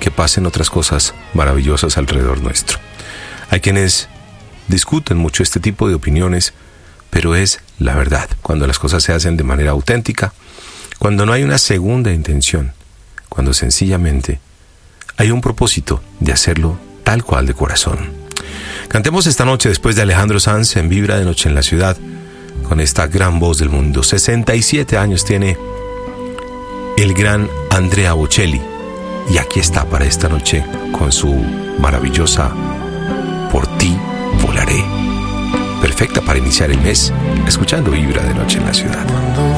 que pasen otras cosas maravillosas alrededor nuestro. Hay quienes discuten mucho este tipo de opiniones, pero es la verdad. Cuando las cosas se hacen de manera auténtica, cuando no hay una segunda intención, cuando sencillamente hay un propósito de hacerlo tal cual de corazón. Cantemos esta noche después de Alejandro Sanz en Vibra de Noche en la Ciudad, con esta gran voz del mundo. 67 años tiene el gran Andrea Bocelli, y aquí está para esta noche con su maravillosa Por ti volaré. Perfecta para iniciar el mes, escuchando Vibra de Noche en la Ciudad.